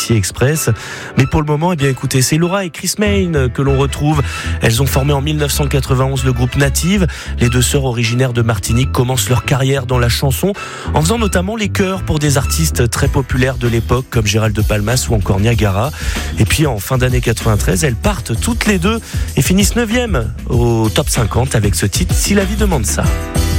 Taxi Express. Mais pour le moment, écoutez, c'est Laura et Chris Main que l'on retrouve. Elles ont formé en 1991 le groupe Native. Les deux sœurs originaires de Martinique commencent leur carrière dans la chanson en faisant notamment les chœurs pour des artistes très populaires de l'époque comme Gérald de Palmas ou encore Niagara. Et puis en fin d'année 93, elles partent toutes les deux et finissent 9e au top 50 avec ce titre Si la vie demande ça.